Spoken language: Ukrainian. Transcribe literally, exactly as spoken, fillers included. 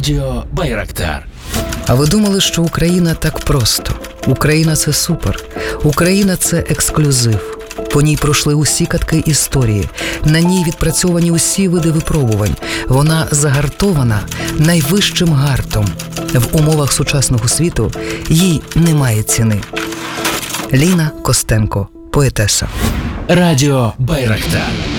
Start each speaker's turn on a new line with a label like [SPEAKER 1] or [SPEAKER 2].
[SPEAKER 1] Радіо Байрактар.
[SPEAKER 2] А ви думали, що Україна так просто? Україна – це супер. Україна – це ексклюзив. По ній пройшли усі катки історії. На ній відпрацьовані усі види випробувань. Вона загартована найвищим гартом. В умовах сучасного світу їй немає ціни. Ліна Костенко, поетеса.
[SPEAKER 1] Радіо Байрактар.